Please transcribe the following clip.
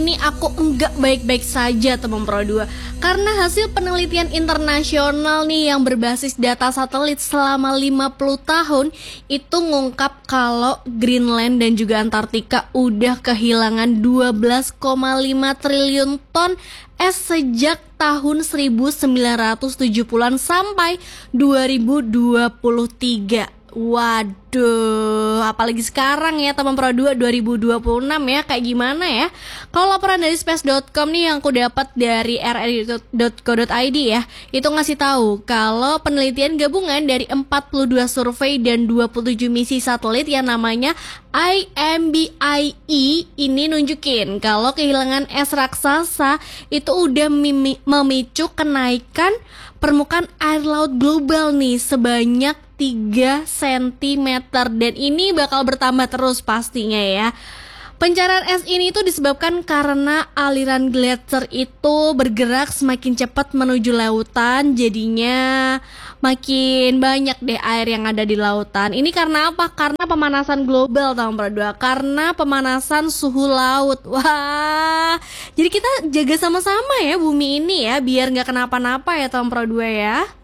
ini aku enggak baik-baik saja teman Pro 2. Karena hasil penelitian internasional nih yang berbasis data satelit selama 50 tahun itu ngungkap kalau Greenland dan juga Antartika udah kehilangan 12,5 triliun ton es sejak tahun 1970-an sampai 2023. Waduh, apalagi sekarang ya teman Pro 2 2026 ya, kayak gimana ya? Kalau laporan dari space.com nih yang aku dapat dari rri.co.id ya, itu ngasih tahu kalau penelitian gabungan dari 42 survei dan 27 misi satelit yang namanya IMBIE ini nunjukin kalau kehilangan es raksasa itu udah memicu kenaikan permukaan air laut global nih sebanyak 3 cm dan ini bakal bertambah terus pastinya ya. Pencarian es ini tuh disebabkan karena aliran gletser itu bergerak semakin cepat menuju lautan, jadinya makin banyak deh air yang ada di lautan. Ini karena apa? Karena pemanasan global tahun berdua, karena pemanasan suhu laut. Wah, jadi kita jaga sama-sama ya bumi ini ya, biar nggak kenapa-napa ya tahun Pro 2 ya.